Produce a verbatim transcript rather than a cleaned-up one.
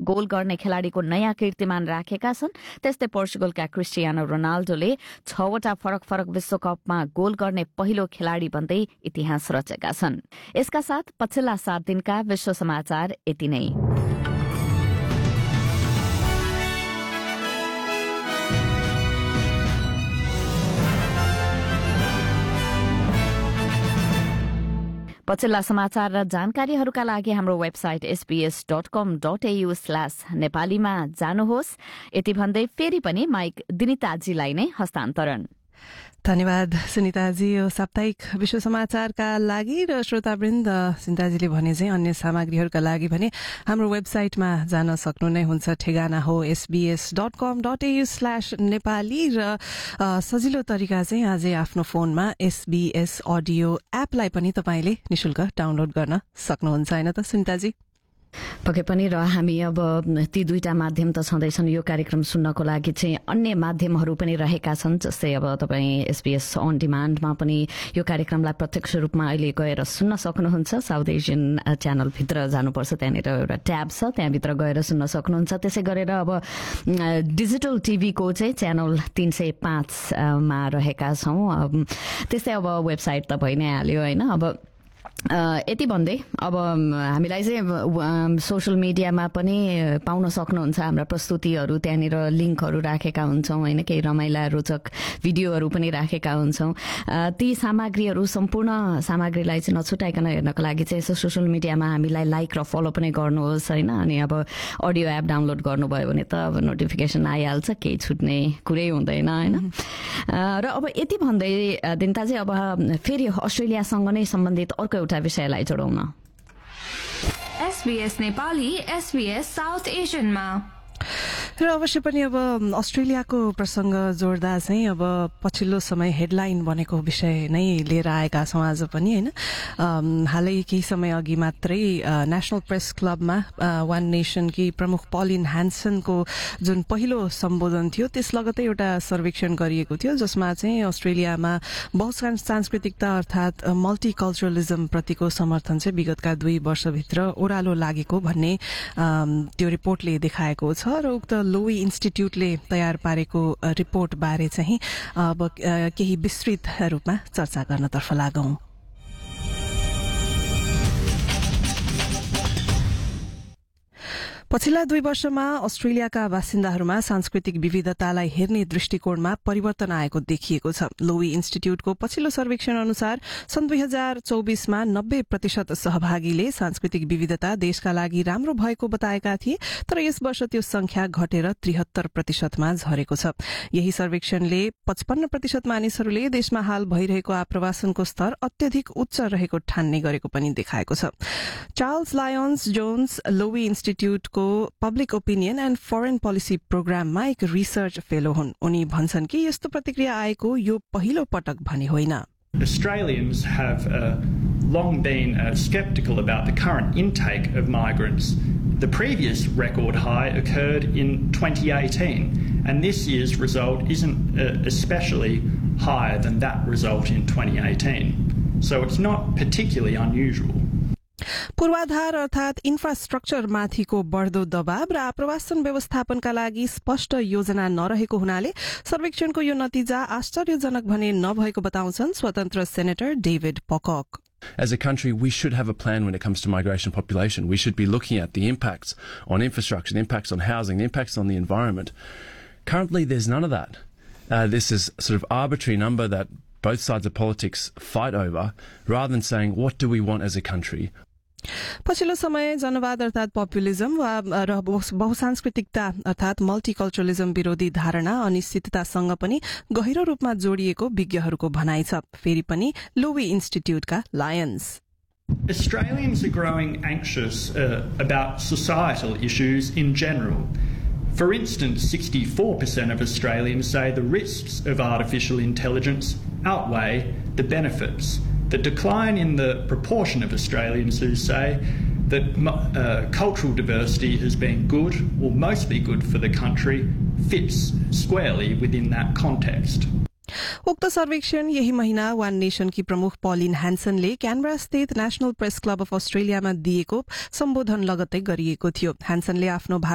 Goal गर्ने खेलाड़ीको नयाँ कीर्तिमान राखेका छन्। त्यस्तै पोर्चुगलका क्रिस्टियानो रोनाल्डोले छवटा फरक फरक विश्वकपमा गोल गर्ने पहिलो खेलाड़ी बन्दै इतिहास रचेका छन्। यसका साथ पछिल्ला सात दिनका विश्व समाचार यति नै। पछिल्ला समाचार र जानकारीहरूका लागि हाम्रो वेबसाइट एसबीएस डट कम डट एयू स्ल्याश नेपालीमा जानुहोस्। यति भन्दै फेरि पनि माइक दिनिताजीलाई नै हस्तान्तरण। धन्यवाद सुनिताजी। यो साप्ताहिक विश्व समाचारका लागि र श्रोतावृन्द सुनिताजीले भने चाहिँ अन्य सामग्रीहरूका लागि भने हाम्रो वेबसाइटमा जान सक्नु नै हुन्छ। ठेगाना हो एसबीएस डट कम डट एयू स्ल्याश नेपाली र सजिलो तरिका चाहिँ आजै आफ्नो फोनमा एसबीएस अडियो एपलाई पनि तपाईँले निशुल्क डाउनलोड गर्न सक्नुहुन्छ होइन त सुनिताजी? पक्कै पनि। र हामी अब ती दुईटा माध्यम त छँदैछन्। यो कार्यक्रम सुन्नको लागि चाहिँ अन्य माध्यमहरू पनि रहेका छन्। जस्तै अब तपाईँ एसबीएस अन डिमान्डमा पनि यो कार्यक्रमलाई प्रत्यक्ष रूपमा अहिले गएर सुन्न सक्नुहुन्छ। साउथ एसियन च्यानलभित्र जानुपर्छ, त्यहाँनिर एउटा ट्याब छ, त्यहाँभित्र गएर सुन्न सक्नुहुन्छ। त्यसै गरेर अब डिजिटल टिभीको चाहिँ च्यानल तीन सय पाँचमा रहेका छौँ। त्यस्तै अब वेबसाइट त भइ नै हाल्यो होइन। अब यति भन्दै अब हामीलाई चाहिँ सोशल मिडियामा पनि पाउन सक्नुहुन्छ हाम्रा प्रस्तुतिहरू। त्यहाँनिर लिङ्कहरू राखेका हुन्छौँ होइन, केही रमाइला रोचक भिडियोहरू पनि राखेका हुन्छौँ। ती सामग्रीहरू सम्पूर्ण सामग्रीलाई चाहिँ नछुटाइकन हेर्नको लागि चाहिँ यसो सोशल मिडियामा हामीलाई लाइक र फलो पनि गर्नुहोस् होइन। अनि अब अडियो एप डाउनलोड गर्नुभयो भने त अब नोटिफिकेसन आइहाल्छ, केही छुट्ने कुरै हुँदैन होइन। र अब यति भन्दै दिनता चाहिँ अब फेरि अस्ट्रेलियासँग नै सम्बन्धित अर्को एउटा विषयलाई जोडौँ। एसबीएस नेपाली एसबीएस साउथ एसियनमा र अवश्य पनि अब अस्ट्रेलियाको प्रसंग जोड्दा चाहिँ अब पछिल्लो समय हेडलाइन बनेको विषय नै लिएर आएका छौँ आज पनि होइन। हालै केही समय अघि मात्रै नेशनल प्रेस क्लबमा वान नेशनकी प्रमुख पलिन ह्यान्सनको जुन पहिलो सम्बोधन थियो त्यस लगतै एउटा सर्वेक्षण गरिएको थियो जसमा चाहिँ अस्ट्रेलियामा बहुसांस्कृतिकता अर्थात मल्टिकल्चरलिजम प्रतिको समर्थन चाहिँ विगतका दुई वर्षभित्र ओह्रालो लागेको भन्ने त्यो रिपोर्टले देखाएको छ। र उक्त लोवी इन्स्टिट्यूटले तयार पारेको रिपोर्ट बारे चाहिँ अब केही विस्तृत रूपमा चर्चा गर्नतर्फ लागौं। पछिल्ला दुई वर्षमा अस्ट्रेलियाका बासिन्दाहरूमा सांस्कृतिक विविधतालाई हेर्ने दृष्टिकोणमा परिवर्तन आएको देखिएको छ। लोवी इन्स्टिट्यूटको पछिल्लो सर्वेक्षण अनुसार सन् दुई हजार चौबीसमा नब्बे प्रतिशत सहभागीले सांस्कृतिक विविधता देशका लागि राम्रो भएको बताएका थिए, तर यस वर्ष त्यो संख्या घटेर त्रिहत्तर प्रतिशतमा झरेको छ। यही सर्वेक्षणले पचपन्न प्रतिशत मानिसहरूले देशमा हाल भइरहेको आप्रवासनको स्तर अत्यधिक उच्च रहेको ठान्ने गरेको पनि देखाएको छ। Charles Lions Johns Loewi institute को public opinion and foreign policy प्रोग्राममा एक रिसर्च फेलो हुन्। उनी भन्छन् कि यस्तो प्रतिक्रिया आएको यो पहिलो पटक भने होइन। Australians have uh, long been uh, sceptical about the current intake of migrants. The previous record high occurred in twenty eighteen, and this year's result isn't uh, especially higher than that result in twenty eighteen. So it's not particularly unusual. पूर्वाधार अर्थात infrastructure माथिको बढ्दो दबाव र आप्रवासन व्यवस्थापनका लागि स्पष्ट योजना नरहेको हुनाले सर्वेक्षणको यो नतिजा आश्चर्यजनक भने नभएको बताउँछन् स्वतन्त्र senator David पकक। As a country, we should have a plan when it comes to migration population. We should be looking at the impacts on infrastructure, the impacts on housing, the impacts on the environment. Currently, there's none of that. Uh, this is sort of arbitrary number that both sides of politics fight over, rather than saying, what do we want as a country? पछिल्लो समय जनवाद अर्थात populism वा बहुसांस्कृतिकता अर्थात मल्टिकल्चरलिजम विरोधी धारणा अनिश्चिततासँग पनि गहिरो रूपमा जोडिएको विज्ञहरूको भनाइ छ। फेरि पनि Loewi इन्स्टिट्यूटका Lions Australians are growing anxious uh, about societal issues in general. For instance, sixty-four percent of Australians say the risks of artificial intelligence outweigh the benefits. The decline in the proportion of Australians who say that uh, cultural diversity has been good or mostly good for the country fits squarely within that context. उक्त सर्वेक्षण यही महिना one nation की प्रमुख pollen ह्यान्सनले क्यानबरा स्थित national press club of अस्ट्रेलियामा दिएको सम्बोधन लगत्तै गरिएको थियो। ह्यान्सनले आफ्नो